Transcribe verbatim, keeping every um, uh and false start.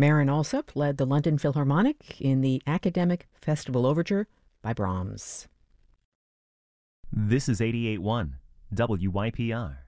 Marin Alsop led the London Philharmonic in the Academic Festival Overture by Brahms. This is eighty-eight point one W Y P R.